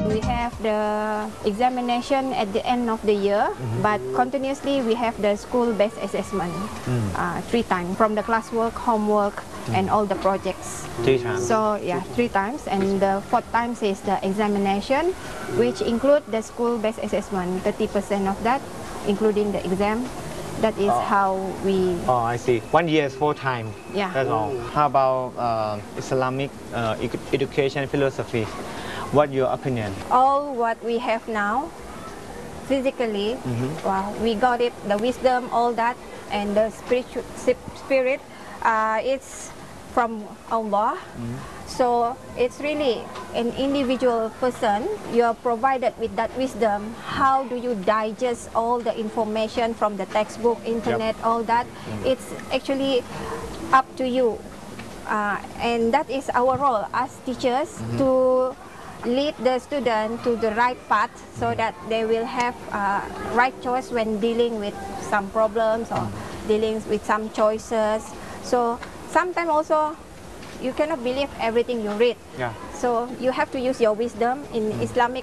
We have the examination at the end of the year, but continuously we have the school-based assessment 3 times from the classwork, homework, and all the projects. 3 times. So yeah, 3 times, and the 4th times is the examination, which include the school-based assessment, 30% of that, including the exam. That is how we... Oh, I see. 1 year is 4 times. Yeah. That's all. How about Islamic education philosophy? What's your opinion? All what we have now, physically, well, we got it, the wisdom, all that, and the spirit, it's from Allah. So it's really an individual person. You are provided with that wisdom. How do you digest all the information from the textbook, internet, all that? It's actually up to you. And that is our role as teachers to lead the student to the right path so that they will have right choice when dealing with some problems or dealing with some choices. So sometimes also you cannot believe everything you read. Yeah. So you have to use your wisdom in Islamic,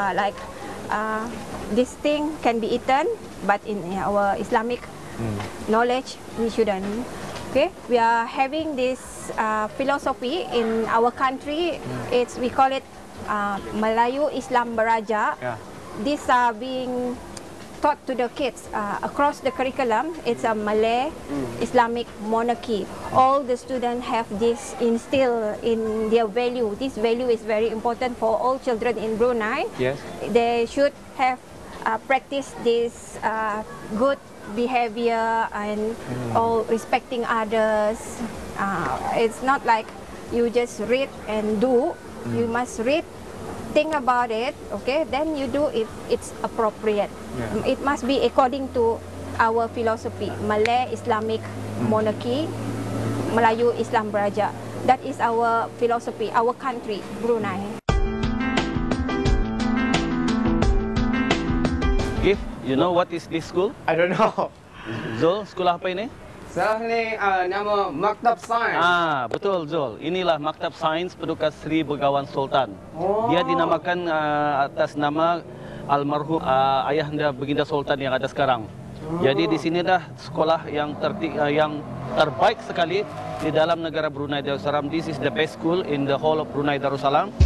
this thing can be eaten, but in our Islamic knowledge, we shouldn't. Okay, we are having this philosophy in our country. We call it Melayu Islam Beraja. Yeah. These are being taught to the kids across the curriculum. It's a Malay Islamic monarchy. All the students have this instilled in their value. This value is very important for all children in Brunei. Yes. They should have practiced this good behavior and all respecting others. It's not like you just read and do. You must read, think about it, okay, then you do if it's appropriate. It must be according to our philosophy, Malay Islamic monarchy, Melayu Islam Beraja. That is our philosophy, our country, Brunei. If you know what is this school? I don't know. Zul, sekolah apa ini? Sekolah ni nama Maktab Sains. Betul Zul. Inilah Maktab Sains Paduka Sri Begawan Sultan. Dia dinamakan atas nama almarhum ayahanda Baginda Sultan yang ada sekarang. Jadi di sini dah sekolah yang terbaik sekali di dalam negara Brunei Darussalam. This is the best school in the whole of Brunei Darussalam.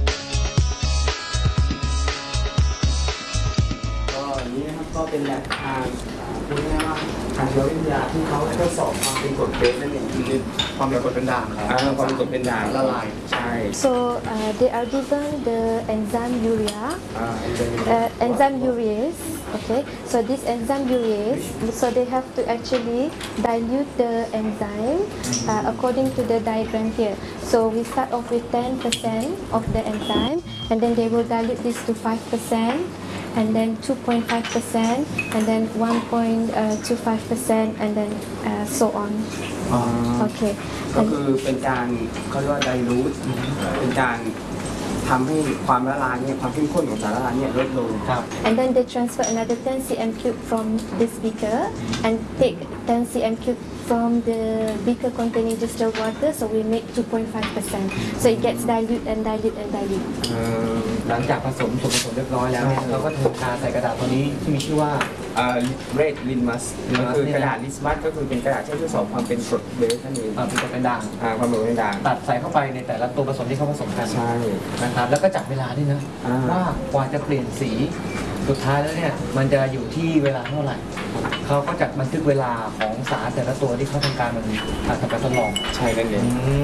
นี้นะครับก็เป็นแลบทางพูดง่ายๆว่าทางชีววิทยาที่เขาทดสอบความเป็นกรดเบสนั่นเองคือความเป็นกรดเป็นด่างความเป็นกรดเป็นด่างละลายใช่ So they are given the enzyme urea, enzyme urease. Okay, so this enzyme urease, so they have to actually dilute the enzyme according to the diagram here. So we start off with 10% of the enzyme, and then they will dilute this to 5%. And then 2.5%, and then 1.25%, and then so on. Okay. ก็คือเป็นการเขาเรียกว่าไดรูทเป็นการทำให้ความละลายเนี่ยความเข้มข้นของสารละลายเนี่ยลดลงครับ And then they transfer another 10 cm cube from this beaker and take 10 cm cube from the beaker containing distilled water, so we make 2.5%. So it gets dilute and dilute and dilute. หลังจากผสมส่วนผสมเรียบร้อยแล้วเนี่ยเราก็ทำการใส่กระดาษตัวนี้ที่มีชื่อว่าเรดลินมัสก็คือกระดาษลิสมัสก็คือเป็นกระดาษใช้ทดสอบความเป็นกรดเบสนั่นเองเป็นกรดเป็นด่างความเป็นกรดเป็นด่างตัดใส่เข้าไปในแต่ละตัวผสมที่เขาผสมกันใช่นะครับแล้วก็จับเวลาด้วยนะว่ากว่าจะเปลี่ยนสีสุดท้ายแล้วเนี่ยมันจะอยู่ที่เวลาเท่าไหร่เขาก็จัดบันทึกเวลาของสารแต่ละตัวที่เขาทำการทำการทดลองใช่กันเอง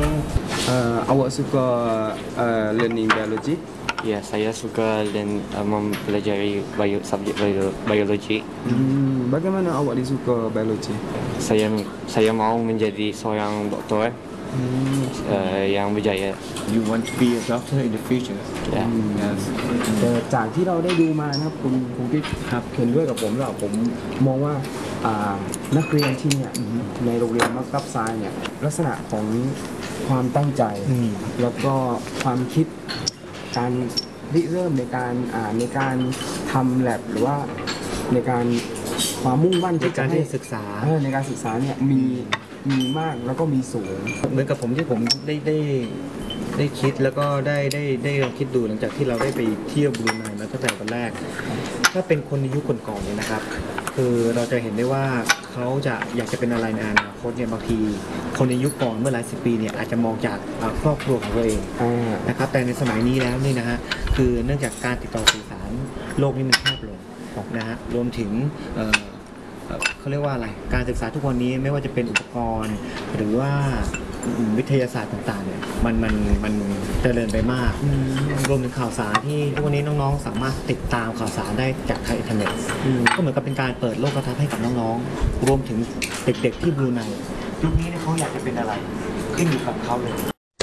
Awak suka learning biology? Ya, saya suka dan mempelajari subjek biologi. Bagaimana awak disuka biologi? Saya mau menjadi seorang doktor yang berjaya. You want to be a doctor in the future? Ya. Yes. จากที่เราได้ดูมานะครับคุณกิ๊กครับเห็นด้วยกับผมแล้วผมมองว่านักเรียนที่เนี่ยในโรงเรียนมักตับไซน์เนี่ยลักษณะของความตั้งใจแล้วก็ความคิดการริเริ่มในการทำแลบหรือว่าในการความมุ่งมั่นที่จะให้ศึกษาในการศึกษาเนี่ยมีมากแล้วก็มีสูงเหมือนกับผมที่ผมได้ได้คิดแล้วก็ได้ลองคิดดูหลังจากที่เราได้ไปเที่ยวบรูไนมาตั้งแต่วันแรก ถ้าเป็นคนในยุคก่อนๆเนี่ยนะครับ คือเราจะเห็นได้ว่าเขาจะอยากจะเป็นอะไรในอนาคตเนี่ยบางทีคนในยุคก่อนเมื่อหลายสิบปีเนี่ยอาจจะมองจากครอบครัวของตัวเองนะครับแต่ในสมัยนี้แล้วนี่นะฮะคือเนื่องจากการติดต่อสื่อสารโลกนี้มันแคบลงนะฮะรวมถึงเขาเรียกว่าอะไรการศึกษาทุกวันนี้ไม่ว่าจะเป็นอุปกรณ์ หรือว่าวิทยาศาสตร์ต่างๆเนี่ยมันเจริญไปมากรวมถึงข่าวสารที่ทุกวันนี้น้องๆสามารถติดตามข่าวสารได้จากทางอินเทอร์เน็ตก็เหมือนกับเป็นการเปิดโลกทัศน์ให้กับน้องๆรวมถึงเด็กๆที่บรูไนยุคนี้เนี่ยเขาอยากจะเป็นอะไรขึ้นอยู่กับเขาเลย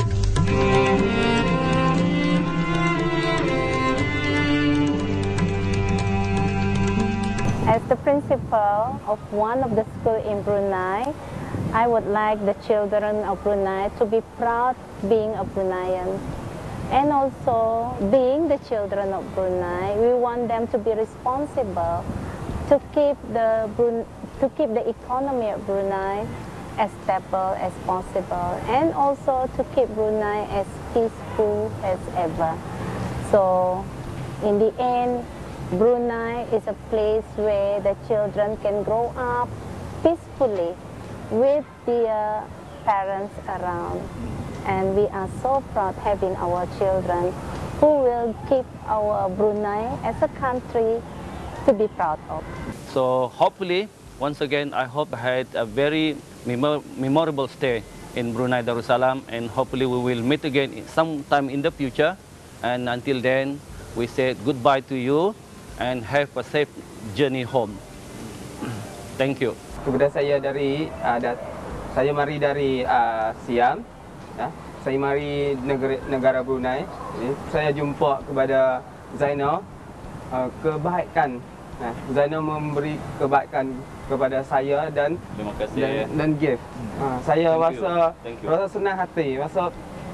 As the principal of one of the schools in Brunei, I would like the children of Brunei to be proud being a Bruneian. And also, being the children of Brunei, we want them to be responsible to keep the economy of Brunei as stable as possible, and also to keep Brunei as peaceful as ever. So, in the end, Brunei is a place where the children can grow up peacefully with their parents around. And we are so proud having our children who will keep our Brunei as a country to be proud of. So hopefully, once again, I hope I had a very memorable stay in Brunei Darussalam, and hopefully we will meet again sometime in the future. And until then, we say goodbye to you and have a safe journey home. Thank you. Kepada saya saya mari dari Siam, ya. Saya mari negara Brunei. Saya jumpa kepada Zainal, kebaikan. Zainal memberi kebaikan kepada saya dan Terima kasih. dan gift. Saya rasa senang hati, rasa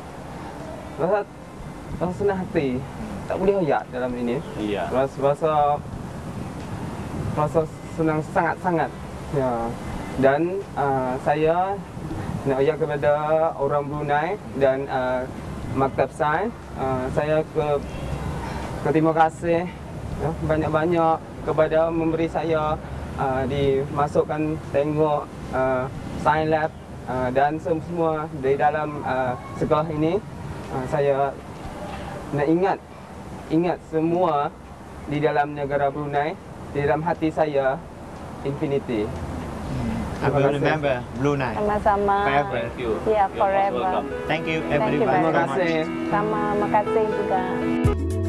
senang hati. Tak boleh ayat dalam ini. Iya. Rasa senang sangat-sangat. Ya. Dan saya nak ayat kepada orang Brunei dan Maktab Sains. Saya terima kasih ya, banyak-banyak kepada memberi saya dimasukkan tengok Science Lab dan semua di dalam sekolah ini. Saya nak ingat semua di dalam negara Brunei, di dalam hati saya, infinity. I will remember Brunei. Sama-sama. Forever. Thank you. Yeah, You're most forever. welcome. Thank you Thank you everybody. very Terima much. kasih. Sama, makasih juga.